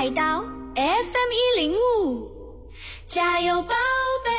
来到 FM105，加油宝贝！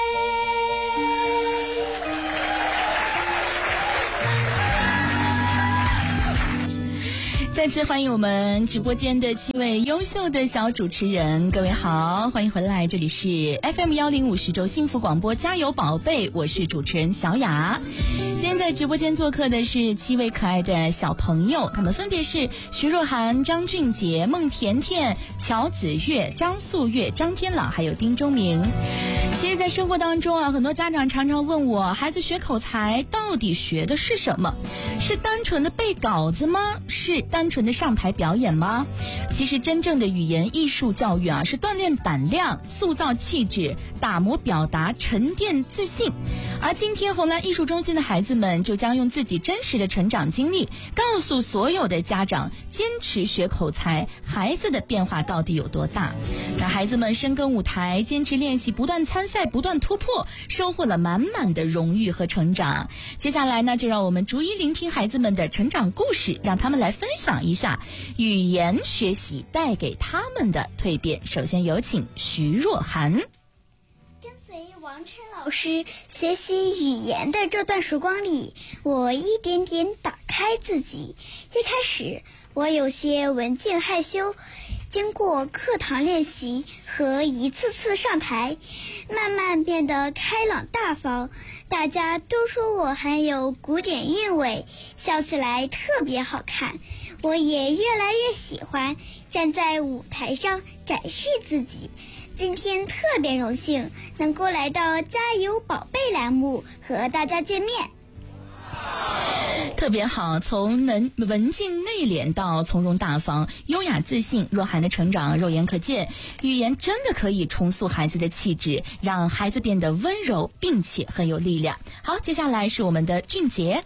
再次欢迎我们直播间的7位优秀的小主持人，各位好，欢迎回来，这里是 FM105徐州幸福广播，加油宝贝，我是主持人小雅。今天在直播间做客的是7位可爱的小朋友，他们分别是徐若涵、张俊杰、孟甜甜、乔子月、张素月、张天朗还有丁忠明。其实在生活当中啊，很多家长常常问我，孩子学口才到底学的是什么？是单纯的背稿子吗？是单纯的上台表演吗？其实真正的语言艺术教育啊，是锻炼胆量、塑造气质、打磨表达、沉淀自信。而今天红蓝艺术中心的孩子们就将用自己真实的成长经历，告诉所有的家长，坚持学口才，孩子的变化到底有多大。那孩子们深耕舞台，坚持练习，不断参赛，不断突破，收获了满满的荣誉和成长。接下来呢，就让我们逐一聆听孩子们的成长故事，让他们来分享一下语言学习带给他们的蜕变。首先有请徐若涵。 跟随王琛老师学习语言的这段时光里，我一点点打开自己。一开始我有些文静害羞，经过课堂练习和一次次上台，慢慢变得开朗大方。大家都说我很有古典韵味，笑起来特别好看。我也越来越喜欢站在舞台上展示自己。今天特别荣幸能够来到加油宝贝栏目和大家见面。 特别好，从文静内敛到从容大方、优雅自信，若涵的成长肉眼可见。语言真的可以重塑孩子的气质，让孩子变得温柔并且很有力量。好，接下来是我们的俊杰。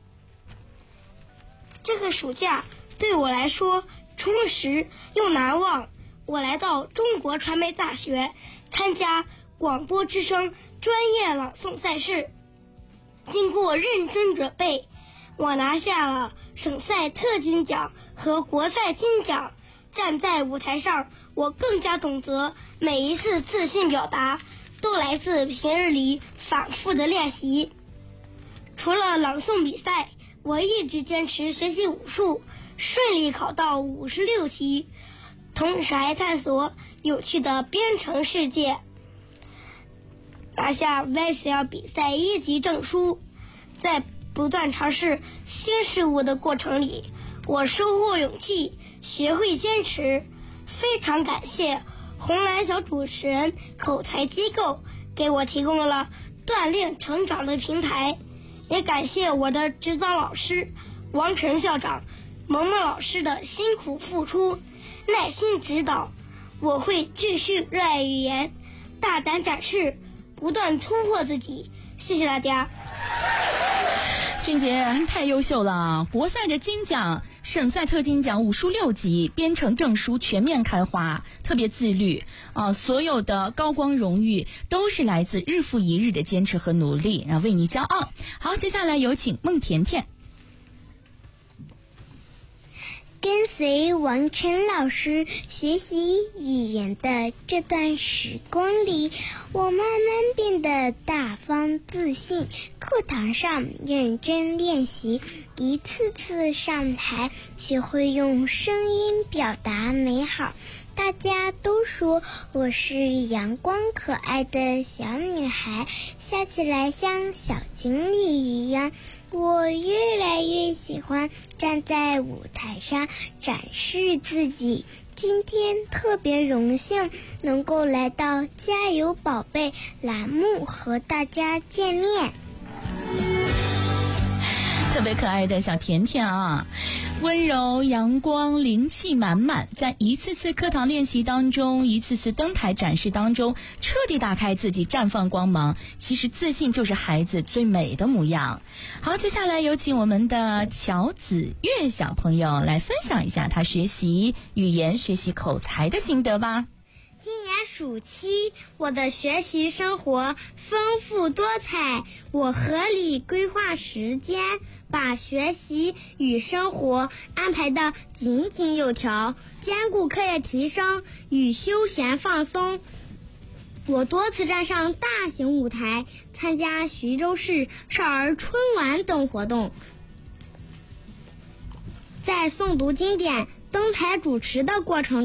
这个暑假对我来说充实又难忘。我来到中国传媒大学参加广播之声专业朗诵赛事，经过认真准备，我拿下了省赛特金奖和国赛金奖。站在舞台上，我更加懂得每一次自信表达都来自平日里反复的练习。除了朗诵比赛，我一直坚持学习武术，顺利考到56级，同时还探索有趣的编程世界，拿下 YCL 比赛1级证书。在不断尝试新事物的过程里，我收获勇气，学会坚持。非常感谢红蓝小主持人口才机构给我提供了锻炼成长的平台，也感谢我的指导老师王晨校长、萌萌老师的辛苦付出、耐心指导。我会继续热爱语言，大胆展示，不断突破自己。谢谢大家。 俊杰太优秀了，国赛的金奖、省赛特金奖56级，编程证书全面开花，特别自律啊！所有的高光荣誉都是来自日复一日的坚持和努力，为你骄傲。好，接下来有请孟甜甜。 跟随王琛老师学习语言的这段时光里，我慢慢变得大方自信，课堂上认真练习，一次次上台，学会用声音表达美好。大家都说我是阳光可爱的小女孩，笑起来像小精灵一样。我越来越喜欢站在舞台上展示自己。今天特别荣幸能够来到加油宝贝栏目和大家见面。 特别可爱的小甜甜啊，温柔阳光，灵气满满，在一次次课堂练习当中，一次次登台展示当中，彻底打开自己，绽放光芒。其实自信就是孩子最美的模样。好，接下来有请我们的乔子月小朋友来分享一下他学习语言、学习口才的心得吧。 今年暑期，我的学习生活丰富多彩，我合理规划时间，把学习与生活安排得井井有条，兼顾课业提升与休闲放松。我多次站上大型舞台，参加徐州市少儿春晚等活动，在诵读经典、登台主持的过程